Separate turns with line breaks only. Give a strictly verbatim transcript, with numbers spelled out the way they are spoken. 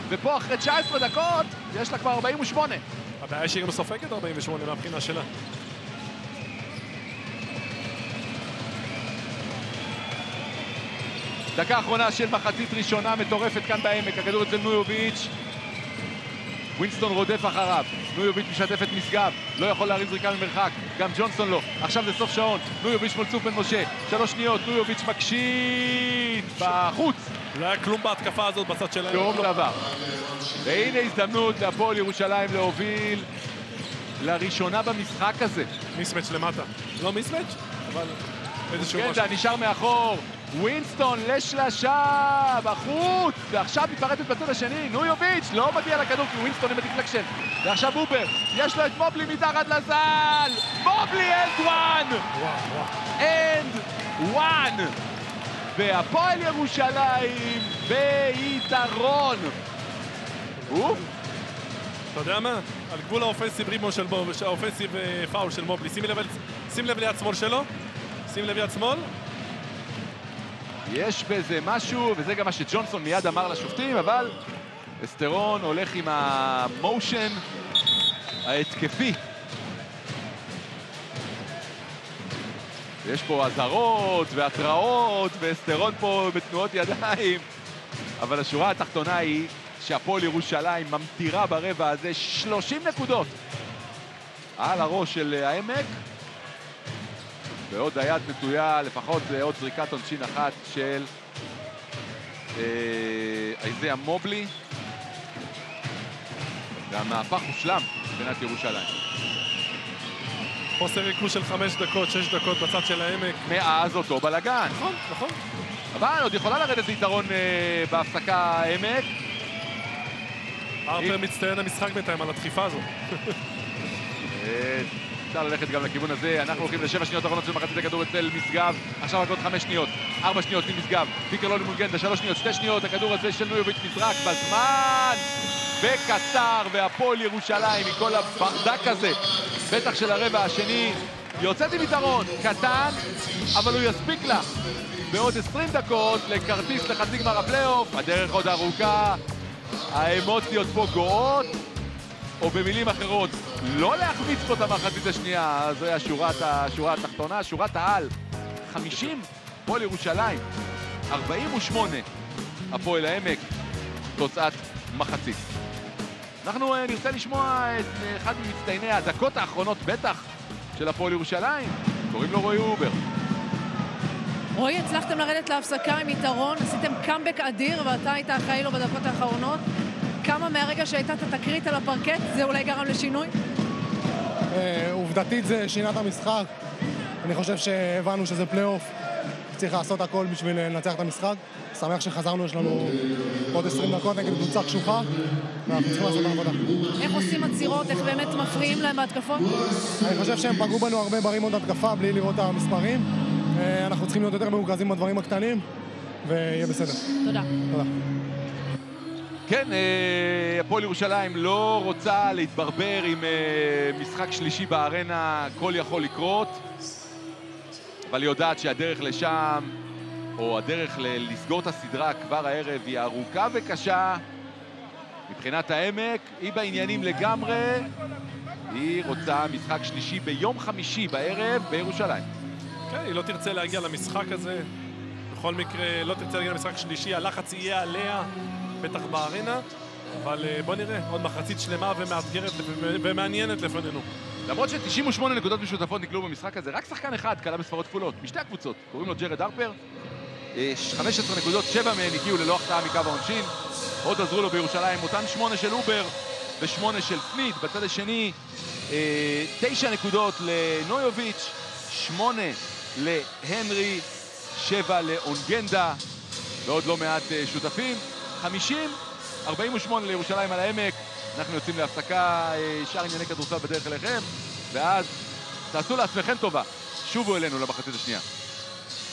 ופה אחרי תשע עשרה דקות, יש לה כבר ארבעים ושמונה.
הבעיה שהיא גם סופגת ארבעים ושמונה מהבחינה שלה.
דקה אחרונה של מחצית ראשונה מטורפת כאן בעמק, הכדור אצל נויוביץ'. ווינסטון רודף אחריו, נויוביץ' משתף את משגב, לא יכול להרים זריקה ממרחק, גם ג'ונסון לא. עכשיו זה סוף שעון, נויוביץ' מול צוף בן משה, שלוש שניות, נויוביץ' מקשיט בחוץ.
לא היה כלום בהתקפה הזאת בצד שלהם.
שום דבר. והנה הזדמנות להפועל ירושלים להוביל לראשונה במשחק הזה.
מיסמץ' למטה. לא מיסמץ', אבל איזשהו
כן,
משהו.
זה נשאר מאחור. ווינסטון לשלשה בחוץ, ועכשיו מתפרטת בצד השני. נויוביץ' לא מגיע לכדור כי ווינסטון עם הדיפלקשן. ועכשיו אובר, יש לו את מובלי מתחת לסל. מובלי אנד וואן! אנד וואן! והפועל ירושלים ביתרון. אוף.
אתה יודע מה? על גבול האופנסיב ריבון של מובלי, האופנסיב פאול של מובלי. שים לב, שים לב ליד שמאל שלו. שים לב ליד שמאל.
יש בזה משהו, וזה גם מה שג'ונסון מיד אמר לשופטים, אבל אסטרון הולך עם המושן ההתקפי. יש פה אזהרות והתראות, ואסטרון פה בתנועות ידיים. אבל השורה התחתונה היא שהפועל ירושלים ממטירה ברבע הזה שלושים נקודות על הראש של העמק. ועוד היד נטויה, לפחות עוד זריקת עונשין אחת של איזיה מובלי. והמהפך הושלם בנת ירושלים.
חוסר ריכוז של חמש דקות, שש דקות בצד של העמק.
מאז אותו בלגן.
נכון, נכון.
אבל עוד יכולה לרדת ליתרון אה, בהפסקה העמק.
הרפר מצטיין המשחק בינתיים על הדחיפה הזו.
אפשר ללכת גם לכיוון הזה. אנחנו הולכים לשבע שניות האחרונות של מחצית הכדור אצל משגב. עכשיו רק עוד חמש שניות, ארבע שניות ממשגב. פיקר לא למונגנדה, שלוש שניות, שתי שניות. הכדור הזה של נויוביץ' נזרק בזמן וקצר, והפועל ירושלים מכל הברדק הזה, בטח של הרבע השני, יוצאת עם יתרון קטן, אבל הוא יספיק לה בעוד עשרים דקות לכרטיס לחצי גמר הפלייאוף. הדרך עוד ארוכה, האמוציות פה גואות, או במילים אחרות, לא להחמיץ פה את המחצית השנייה. זו השורת, השורה התחתונה, שורת העל, חמישים, הפועל ירושלים, ארבעים ושמונה, הפועל העמק, תוצאת מחצית. אנחנו נרצה לשמוע את אחד ממצטייני הדקות האחרונות בטח של הפועל ירושלים, קוראים לו רועי אובר.
רועי, הצלחתם לרדת להפסקה עם יתרון, עשיתם קאמבק אדיר ואתה היית אחראי לו בדקות האחרונות. כמה מהרגע שהייתה את התקרית על הפרקט, זה אולי גרם לשינוי?
עובדתית זה שינת המשחק. אני חושב שהבנו שזה פלייאוף. צריך לעשות הכל בשביל לנצח את המשחק. שמח שחזרנו, יש לנו עוד עשרים דקות נגד קבוצה קשוחה, ואנחנו צריכים לעשות עבודה.
איך עושים עצירות? איך באמת מפריעים להם בהתקפות?
אני חושב שהם פגעו בנו הרבה ברימונד התקפה בלי לראות את המספרים. אנחנו צריכים להיות יותר מרוכזים בדברים הקטנים, ויהיה בסדר.
תודה.
תודה.
כן, הפועל ירושלים לא רוצה להתברבר עם משחק שלישי בארנה, הכל יכול לקרות, אבל היא יודעת שהדרך לשם, או הדרך לסגור את הסדרה כבר הערב, היא ארוכה וקשה. מבחינת העמק, היא בעניינים לגמרי, היא רוצה משחק שלישי ביום חמישי בערב בירושלים.
כן, היא לא תרצה להגיע למשחק הזה, בכל מקרה לא תרצה להגיע למשחק שלישי, הלחץ יהיה עליה, בטח בארנה, אבל בוא נראה, עוד מחצית שלמה ומאתגרת ומעניינת לפנינו.
למרות ש-תשעים ושמונה נקודות משותפות נקלעו במשחק הזה, רק שחקן אחד קלה בספרות כפולות, משתי הקבוצות, קוראים לו ג'רד הרפר. חמש עשרה נקודות, שבע מהן הגיעו ללא החטאה מקו העונשין. עוד עזרו לו בירושלים, אותן שמונה של אובר ושמונה של סמית. בצד השני, תשע נקודות לנויוביץ', שמונה להנרי, שבע לאונגנדה, ועוד לא מעט שותפים. חמישים, ארבעים ושמונה לירושלים על העמק. אנחנו יוצאים להפסקה, שאר ענייני כדורסל בדרך אליכם, ואז תעשו לעצמכם טובה, שובו אלינו למחצית השנייה.